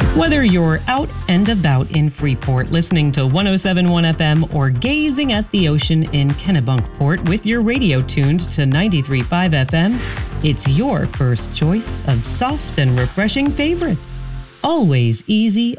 Whether you're out and about in Freeport listening to 107.1 FM or gazing at the ocean in Kennebunkport with your radio tuned to 93.5 FM, it's your first choice of soft and refreshing favorites. Always easy,